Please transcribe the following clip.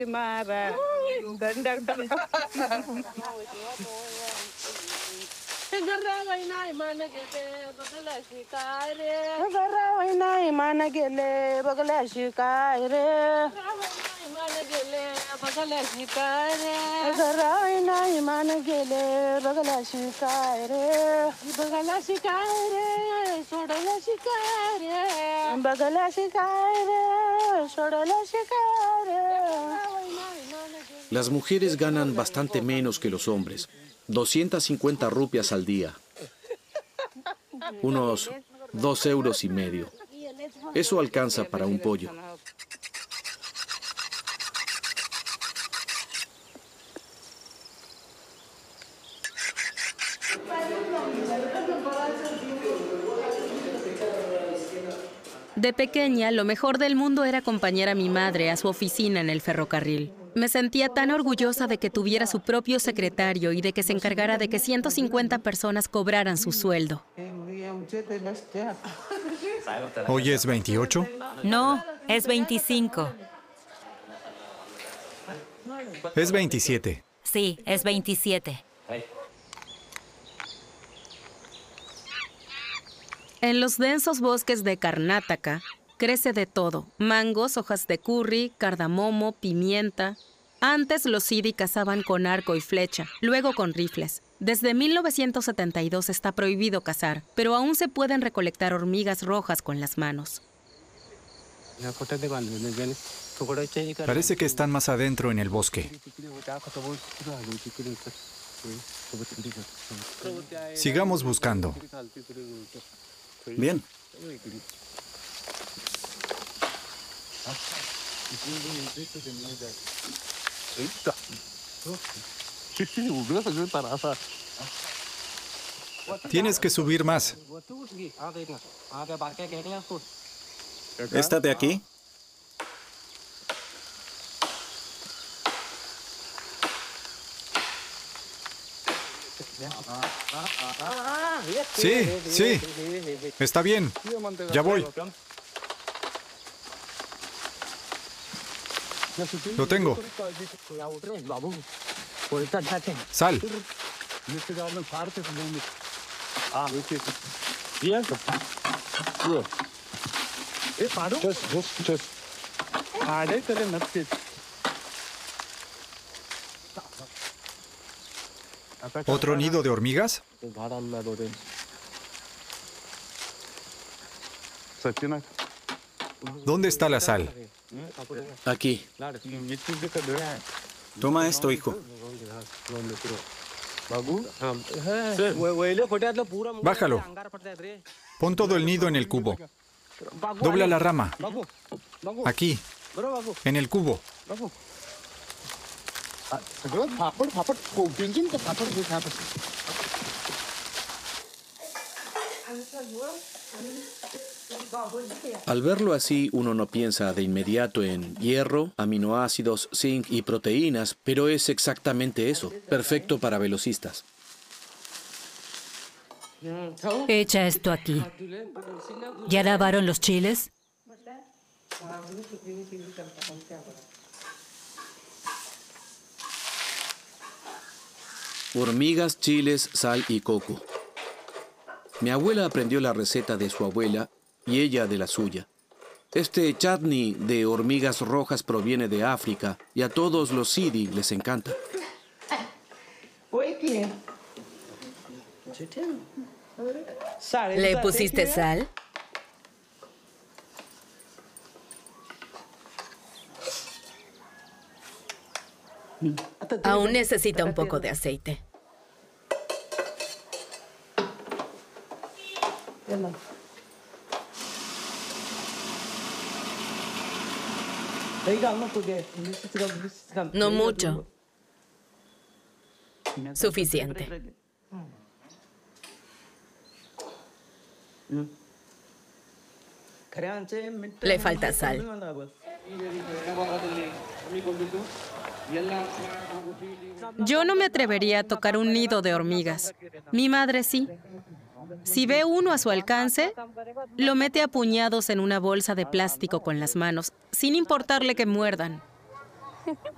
Las mujeres ganan bastante menos que los hombres, 250 rupias al día, unos 2,5 euros. Eso alcanza para un pollo. De pequeña, lo mejor del mundo era acompañar a mi madre a su oficina en el ferrocarril. Me sentía tan orgullosa de que tuviera su propio secretario y de que se encargara de que 150 personas cobraran su sueldo. ¿Hoy es 28? No, es 25. Es 27. Sí, es 27. En los densos bosques de Karnataka crece de todo: mangos, hojas de curry, cardamomo, pimienta. Antes los sidi cazaban con arco y flecha, luego con rifles. Desde 1972 está prohibido cazar, pero aún se pueden recolectar hormigas rojas con las manos. Parece que están más adentro en el bosque. Sigamos buscando. Bien. Tienes que subir más. ¿Esta de aquí? Sí, sí. Está bien. Ya voy. Lo tengo. Sal. ¿Otro nido de hormigas? ¿Dónde está la sal? Aquí. Toma esto, hijo. Bájalo. Pon todo el nido en el cubo. Dobla la rama. Aquí. En el cubo. Al verlo así, uno no piensa de inmediato en hierro, aminoácidos, zinc y proteínas, pero es exactamente eso, perfecto para velocistas. Echa esto aquí. ¿Ya lavaron los chiles? Hormigas, chiles, sal y coco. Mi abuela aprendió la receta de su abuela y ella de la suya. Este chutney de hormigas rojas proviene de África y a todos los sidi les encanta. ¿Le pusiste sal? Aún necesita un poco de aceite. No mucho. Suficiente. Le falta sal. Yo no me atrevería a tocar un nido de hormigas. Mi madre sí. Si ve uno a su alcance, lo mete a puñados en una bolsa de plástico con las manos, sin importarle que muerdan.